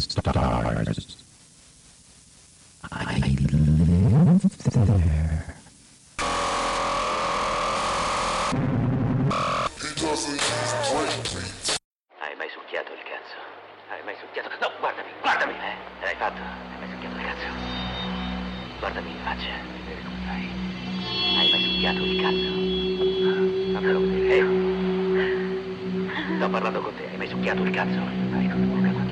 stars. I live there. Hai mai succhiato il cazzo? Hai mai succhiato? No, guardami, guardami! L'hai fatto? Hai mai succhiato il cazzo? Guardami in faccia e vedi come fai. Hai mai succhiato il cazzo? Fammelo vedere. Sto parlando con te, hai mai succhiato il cazzo? Fai con la bocca.